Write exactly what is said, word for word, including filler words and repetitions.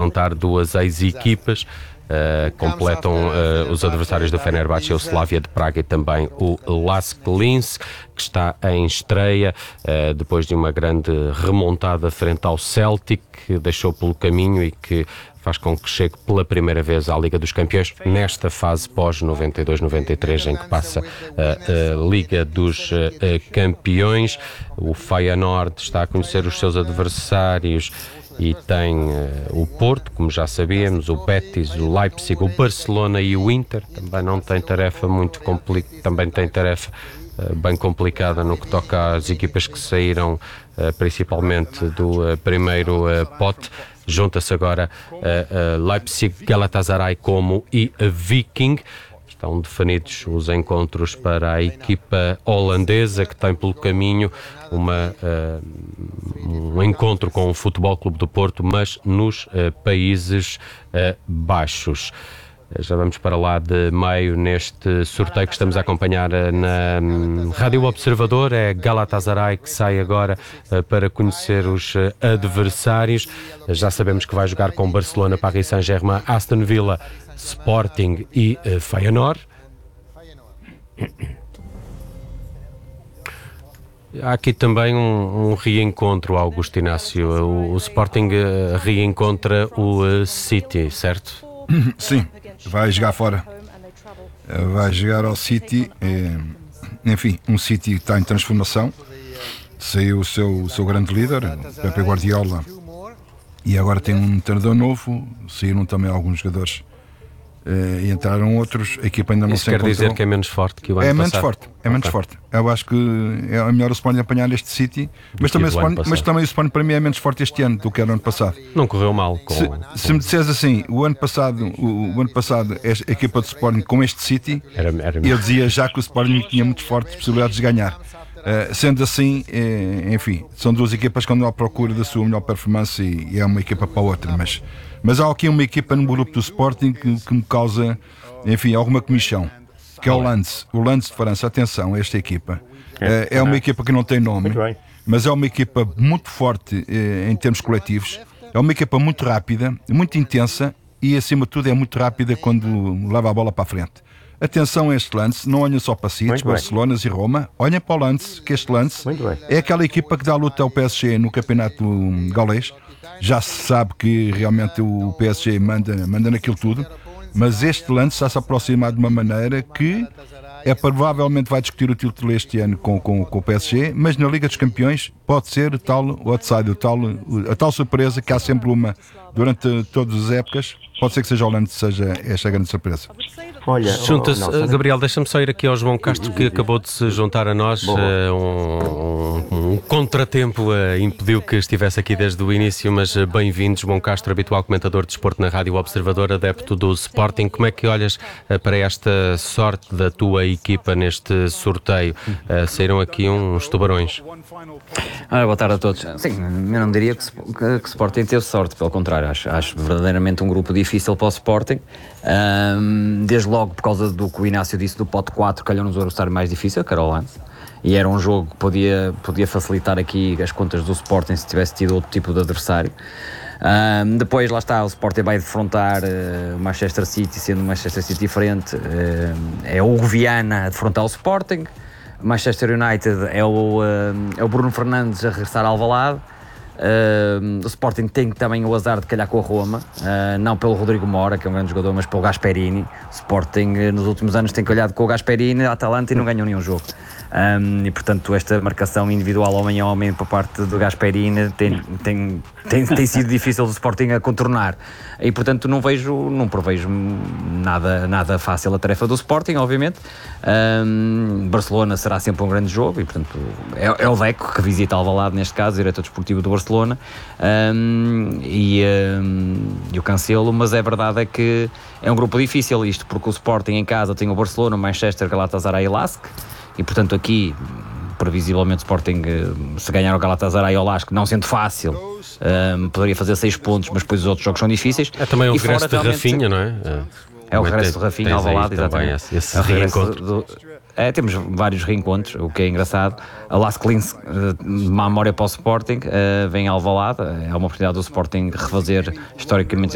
defrontar duas ex-equipas. Uh, completam uh, os adversários do Fenerbahçe, o Slavia de Praga e também o Lask Linz, que está em estreia uh, depois de uma grande remontada frente ao Celtic, que deixou pelo caminho e que faz com que chegue pela primeira vez à Liga dos Campeões nesta fase pós noventa e dois noventa e três, em que passa a, a Liga dos a, a Campeões. O Feyenoord está a conhecer os seus adversários e tem uh, o Porto, como já sabíamos, o Betis, o Leipzig, o Barcelona e o Inter. Também não tem tarefa muito complicada, também tem tarefa uh, bem complicada no que toca às equipas que saíram uh, principalmente do uh, primeiro uh, pote. Junta-se agora uh, uh, Leipzig, Galatasaray Como e a Viking. Estão definidos os encontros para a equipa holandesa, que tem pelo caminho uma, uh, um encontro com o Futebol Clube do Porto, mas nos uh, Países uh, Baixos. Já vamos para lá de meio neste sorteio que estamos a acompanhar na um, Rádio Observador. É Galatasaray que sai agora uh, para conhecer os uh, adversários. Já sabemos que vai jogar com Barcelona, Paris Saint-Germain, Aston Villa, Sporting e uh, Feyenoord. Há aqui também um, um reencontro, Augusto Inácio. O, o Sporting uh, reencontra o uh, City, certo? Sim, vai jogar fora. Vai jogar ao City. É, enfim, um City que está em transformação. Saiu o seu, o seu grande líder, Pepe Guardiola, e agora tem um treinador novo. Saíram também alguns jogadores uh, e entraram outros. A equipa ainda não Isso se quer encontrou. dizer que é menos forte que o ano é passado? Menos forte, é menos Okay. forte. Eu acho que é melhor o Sporting apanhar este City, mas também, o Sporting, mas também o Sporting para mim é menos forte este ano do que era o ano passado. Não correu mal com... Se, se me disseres assim, o ano passado, o, o ano passado a equipa do Sporting com este City, Era, era eu dizia já que o Sporting tinha muito fortes possibilidades de ganhar. Uh, sendo assim, eh, enfim, são duas equipas que andam à procura da sua melhor performance e, e é uma equipa para a outra, mas, mas há aqui uma equipa no grupo do Sporting que, que me causa, enfim, alguma comichão, que é o Lens, o Lens de França. Atenção a esta equipa, é, é uma equipa que não tem nome, mas é uma equipa muito forte eh, em termos coletivos, é uma equipa muito rápida, muito intensa e acima de tudo é muito rápida quando leva a bola para a frente. Atenção a este lance, não olhem só para City, Barcelonas e Roma, olhem para o lance, que este lance é aquela equipa que dá luta ao P S G no campeonato galês. Já se sabe que realmente o P S G manda, manda naquilo tudo, mas este lance está se aproximar de uma maneira que é provavelmente vai discutir o título este ano com, com, com o P S G, mas na Liga dos Campeões pode ser o tal outside, o tal, a tal surpresa que há sempre uma durante todas as épocas. Pode ser que seja o Lance, seja esta grande surpresa. Olha, junta-se, oh, Gabriel, deixa-me só ir aqui ao João Castro, que acabou de se juntar a nós. Uh, um, um, um contratempo uh, impediu que estivesse aqui desde o início, mas uh, bem-vindo, João Castro, habitual comentador de desporto na Rádio Observador, adepto do Sporting. Como é que olhas uh, para esta sorte da tua equipa neste sorteio? Uh, saíram aqui uns tubarões. Ah, boa tarde a todos. Sim, eu não diria que, que, que Sporting teve sorte, pelo contrário, acho, acho verdadeiramente um grupo difícil para o Sporting, um, desde logo por causa do que o Inácio disse do pote quatro, calhou-nos o adversário mais difícil, que era o Lens, e era um jogo que podia, podia facilitar aqui as contas do Sporting se tivesse tido outro tipo de adversário. Um, depois, lá está, o Sporting vai defrontar uh, o Manchester City, sendo o Manchester City diferente, uh, é o Hugo Viana a defrontar o Sporting. Manchester United é o, uh, é o Bruno Fernandes a regressar ao Alvalade. Uh, o Sporting tem também o azar de calhar com a Roma, uh, não pelo Rodrigo Mora, que é um grande jogador, mas pelo Gasperini. O Sporting uh, nos últimos anos tem calhado com o Gasperini, a Atalanta, e não ganhou nenhum jogo. Um, e portanto esta marcação individual homem a homem por parte do Gasperini tem, tem, tem, tem sido difícil do Sporting a contornar, e portanto não vejo, não prevejo nada, nada fácil a tarefa do Sporting, obviamente. um, Barcelona será sempre um grande jogo e portanto é, é o Deco que visita Alvalade, neste caso, diretor desportivo do Barcelona, um, e, um, e o Cancelo, mas é verdade é que é um grupo difícil isto, porque o Sporting em casa tem o Barcelona, o Manchester, Galatasaray e Lask. E portanto aqui, previsivelmente, o Sporting, se ganhar o Galatasaray e o Lask, não sendo fácil, um, poderia fazer seis pontos, mas depois os outros jogos são difíceis. É também o e regresso de Rafinha, não é? É o regresso de Rafinha ao Alvalade, exatamente. Esse, esse reencontro. Do, é, temos vários reencontros, o que é engraçado. A Lask Linz, má memória para o Sporting, uh, vem ao Alvalade, é uma oportunidade do Sporting refazer historicamente